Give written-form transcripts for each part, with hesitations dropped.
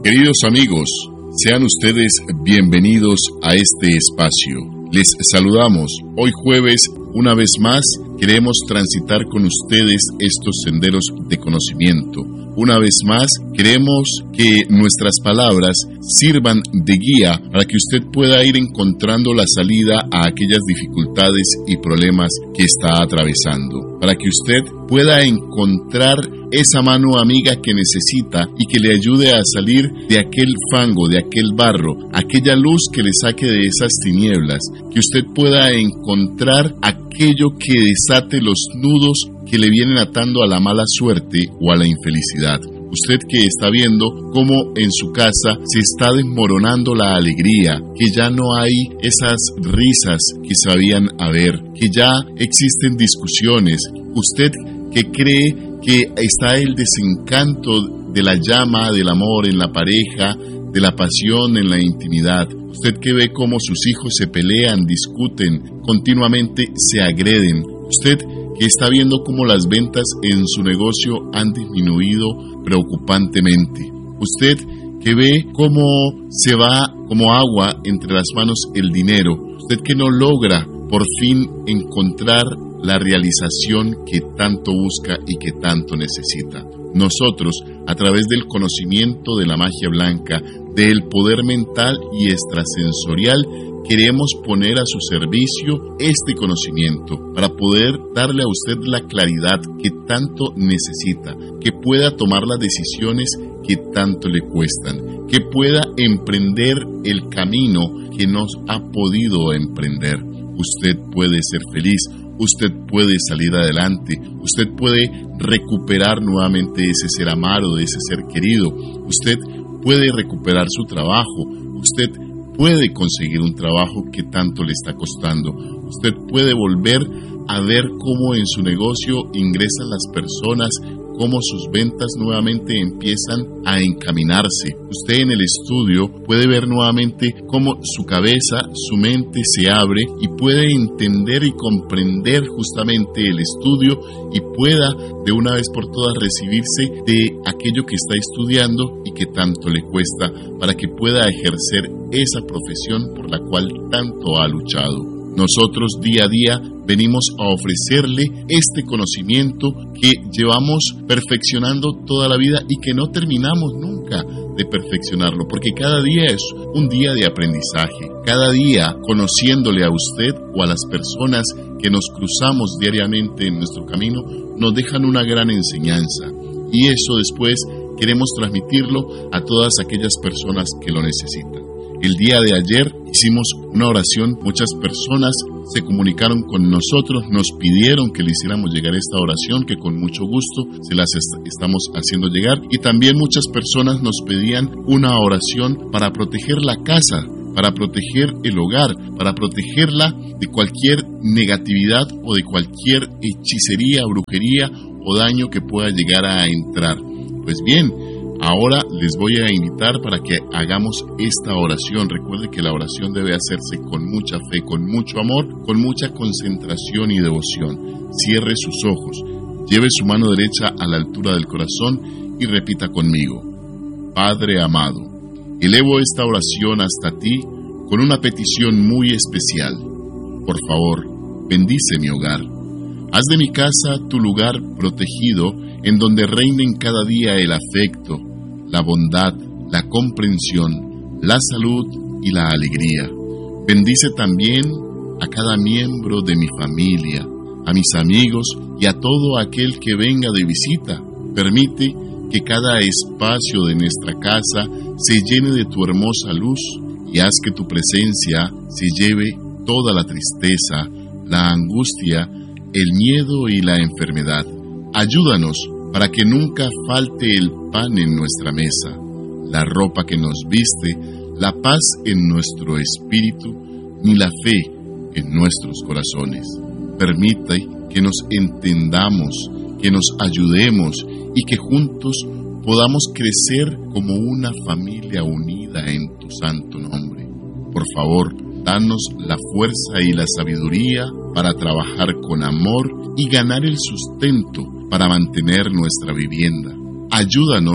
Queridos amigos, sean ustedes bienvenidos a este espacio. Les saludamos. Hoy jueves, una vez más, queremos transitar con ustedes estos senderos de conocimiento. Una vez más, queremos que nuestras palabras sirvan de guía para que usted pueda ir encontrando la salida a aquellas dificultades y problemas que está atravesando. Para que usted pueda encontrar esa mano amiga que necesita y que le ayude a salir de aquel fango, de aquel barro, aquella luz que le saque de esas tinieblas. Que usted pueda encontrar aquello que desate los nudos que le vienen atando a la mala suerte o a la infelicidad. Usted que está viendo cómo en su casa se está desmoronando la alegría, que ya no hay esas risas que sabían haber, que ya existen discusiones. Usted que cree que está el desencanto de la llama del amor en la pareja, de la pasión en la intimidad. Usted que ve cómo sus hijos se pelean, discuten, continuamente se agreden. Usted que está viendo cómo las ventas en su negocio han disminuido preocupantemente. Usted que ve cómo se va como agua entre las manos el dinero. Usted que no logra por fin encontrar la realización que tanto busca y que tanto necesita. Nosotros, a través del conocimiento de la magia blanca, del poder mental y extrasensorial, queremos poner a su servicio este conocimiento para poder darle a usted la claridad que tanto necesita, que pueda tomar las decisiones que tanto le cuestan, que pueda emprender el camino que no ha podido emprender. Usted puede ser feliz, usted puede salir adelante, usted puede recuperar nuevamente ese ser amado, ese ser querido, usted puede recuperar su trabajo, usted puede conseguir un trabajo que tanto le está costando, usted puede volver a ver cómo en su negocio ingresan las personas, cómo sus ventas nuevamente empiezan a encaminarse. Usted en el estudio puede ver nuevamente cómo su cabeza, su mente se abre y puede entender y comprender justamente el estudio y pueda de una vez por todas recibirse de aquello que está estudiando y que tanto le cuesta para que pueda ejercer esa profesión por la cual tanto ha luchado. Nosotros día a día venimos a ofrecerle este conocimiento que llevamos perfeccionando toda la vida y que no terminamos nunca de perfeccionarlo, porque cada día es un día de aprendizaje. Cada día, conociéndole a usted o a las personas que nos cruzamos diariamente en nuestro camino, nos dejan una gran enseñanza. Y eso después queremos transmitirlo a todas aquellas personas que lo necesitan. El día de ayer hicimos una oración, muchas personas se comunicaron con nosotros, nos pidieron que le hiciéramos llegar esta oración, que con mucho gusto se las estamos haciendo llegar, y también muchas personas nos pedían una oración para proteger la casa, para proteger el hogar, para protegerla de cualquier negatividad o de cualquier hechicería, brujería o daño que pueda llegar a entrar. Pues bien, ahora les voy a invitar para que hagamos esta oración. Recuerde que la oración debe hacerse con mucha fe, con mucho amor, con mucha concentración y devoción. Cierre sus ojos, lleve su mano derecha a la altura del corazón y repita conmigo. Padre amado, elevo esta oración hasta ti con una petición muy especial. Por favor, bendice mi hogar. Haz de mi casa tu lugar protegido en donde reinen cada día el afecto, la bondad, la comprensión, la salud y la alegría. Bendice también a cada miembro de mi familia, a mis amigos y a todo aquel que venga de visita. Permite que cada espacio de nuestra casa se llene de tu hermosa luz y haz que tu presencia se lleve toda la tristeza, la angustia, el miedo y la enfermedad. Ayúdanos para que nunca falte el pan en nuestra mesa, la ropa que nos viste, la paz en nuestro espíritu, ni la fe en nuestros corazones. Permite que nos entendamos, que nos ayudemos y que juntos podamos crecer como una familia unida en tu santo nombre. Por favor, danos la fuerza y la sabiduría para trabajar con amor y ganar el sustento para mantener nuestra vivienda. Ayúdanos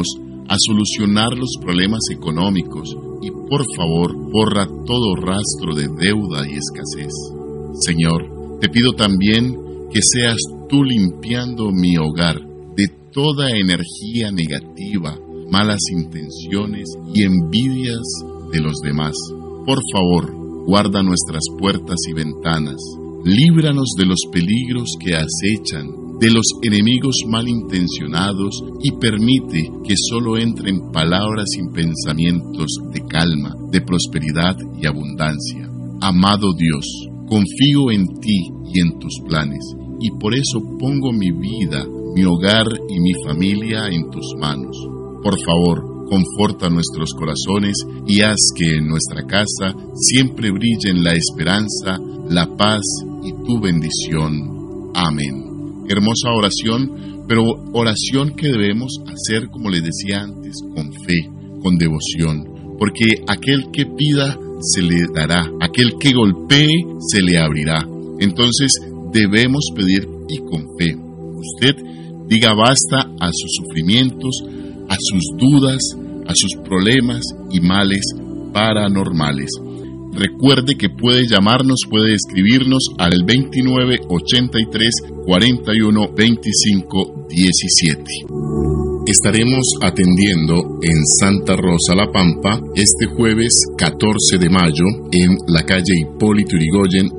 a solucionar los problemas económicos y, por favor, borra todo rastro de deuda y escasez. Señor, te pido también que seas tú limpiando mi hogar de toda energía negativa, malas intenciones y envidias de los demás. Por favor, guarda nuestras puertas y ventanas. Líbranos de los peligros que acechan, de los enemigos malintencionados y permite que solo entren palabras y pensamientos de calma, de prosperidad y abundancia. Amado Dios, confío en ti y en tus planes, y por eso pongo mi vida, mi hogar y mi familia en tus manos. Por favor, conforta nuestros corazones y haz que en nuestra casa siempre brillen la esperanza, la paz y tu bendición. Amén. Hermosa oración, pero oración que debemos hacer, como les decía antes, con fe, con devoción, porque aquel que pida se le dará, aquel que golpee se le abrirá. Entonces debemos pedir y con fe. Usted diga basta a sus sufrimientos, a sus dudas, a sus problemas y males paranormales. Recuerde que puede llamarnos, puede escribirnos al 29 83 41 25 17. Estaremos atendiendo en Santa Rosa La Pampa este jueves 14 de mayo en la calle Hipólito Yrigoyen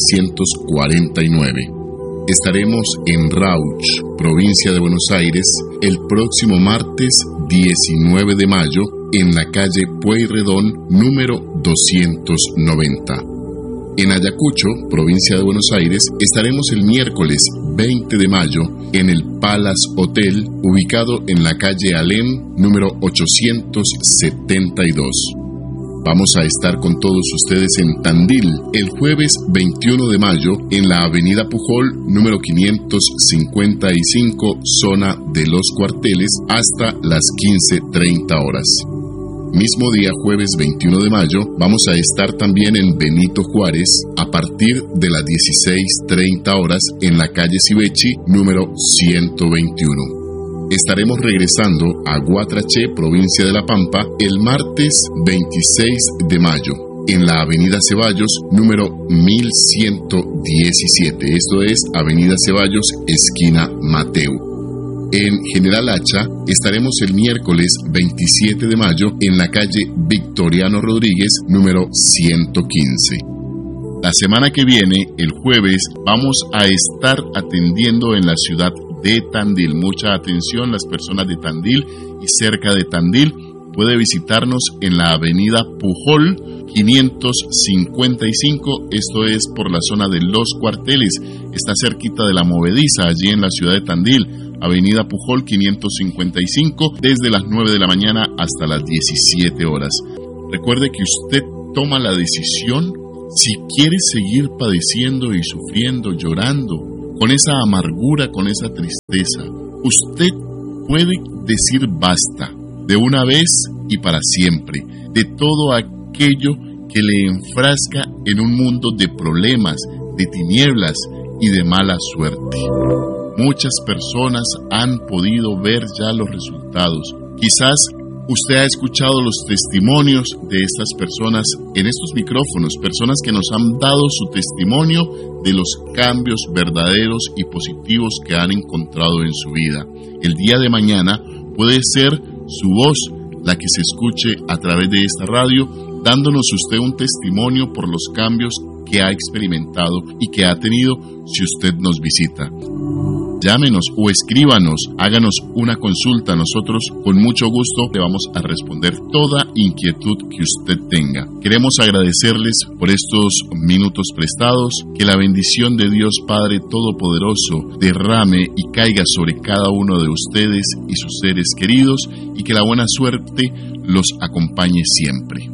649. Estaremos en Rauch, provincia de Buenos Aires, el próximo martes 19 de mayo en la calle Pueyrredón número 290. En Ayacucho, provincia de Buenos Aires, estaremos el miércoles 20 de mayo en el Palace Hotel, ubicado en la calle Alem número 872. Vamos a estar con todos ustedes en Tandil el jueves 21 de mayo en la avenida Pujol número 555, zona de Los Cuarteles, hasta las 15:30 horas. Mismo día, jueves 21 de mayo, vamos a estar también en Benito Juárez a partir de las 16:30 horas en la calle Cibechi número 121. Estaremos regresando a Guatraché, provincia de La Pampa, el martes 26 de mayo, en la avenida Ceballos, número 1117. Esto es avenida Ceballos, esquina Mateu. En General Hacha, estaremos el miércoles 27 de mayo, en la calle Victoriano Rodríguez, número 115. La semana que viene, el jueves, vamos a estar atendiendo en la ciudad de Tandil. Mucha atención, las personas de Tandil y cerca de Tandil. Puede visitarnos en la avenida Pujol 555, esto es por la zona de Los Cuarteles. Está cerquita de la Movediza, allí en la ciudad de Tandil. Avenida Pujol 555, desde las 9 de la mañana hasta las 17 horas. Recuerde que usted toma la decisión si quiere seguir padeciendo y sufriendo, llorando, con esa amargura, con esa tristeza. Usted puede decir basta, de una vez y para siempre, de todo aquello que le enfrasca en un mundo de problemas, de tinieblas y de mala suerte. Muchas personas han podido ver ya los resultados. Quizás usted ha escuchado los testimonios de estas personas en estos micrófonos, personas que nos han dado su testimonio de los cambios verdaderos y positivos que han encontrado en su vida. El día de mañana puede ser su voz la que se escuche a través de esta radio, dándonos usted un testimonio por los cambios que ha experimentado y que ha tenido si usted nos visita. Llámenos o escríbanos, háganos una consulta. Nosotros con mucho gusto le vamos a responder toda inquietud que usted tenga. Queremos agradecerles por estos minutos prestados. Que la bendición de Dios Padre Todopoderoso derrame y caiga sobre cada uno de ustedes y sus seres queridos, y que la buena suerte los acompañe siempre.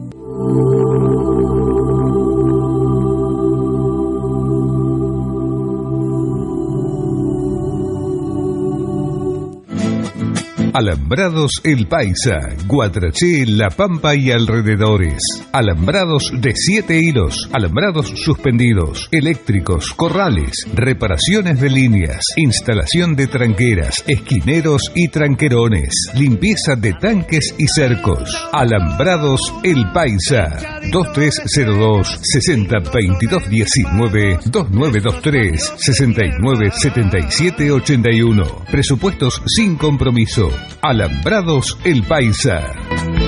Alambrados El Paisa, Guatraché, La Pampa y alrededores. Alambrados de 7 hilos, alambrados suspendidos, eléctricos, corrales, reparaciones de líneas, instalación de tranqueras, esquineros y tranquerones, limpieza de tanques y cercos. Alambrados El Paisa, 2302 60 22 19 2923 69 77 81. Presupuestos sin compromiso. Alambrados El Paisa.